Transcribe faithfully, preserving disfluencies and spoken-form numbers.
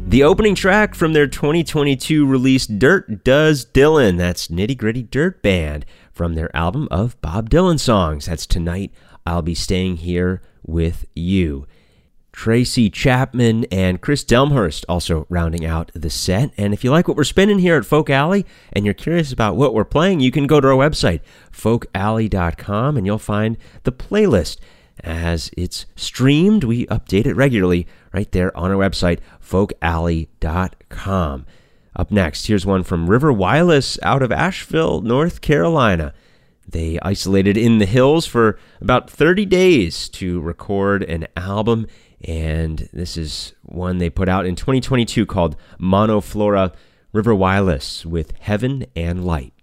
The opening track from their twenty twenty-two release, Dirt Does Dylan. That's Nitty Gritty Dirt Band from their album of Bob Dylan songs. That's Tonight I'll Be Staying Here With You. Tracy Chapman and Chris Delmhurst also rounding out the set. And if you like what we're spinning here at Folk Alley and you're curious about what we're playing, you can go to our website, folk alley dot com, and you'll find the playlist. As it's streamed, we update it regularly right there on our website, folk alley dot com. Up next, here's one from River Wireless out of Asheville, North Carolina. They isolated in the hills for about thirty days to record an album, and this is one they put out in twenty twenty-two called Monoflora. River Wireless with Heaven and Light.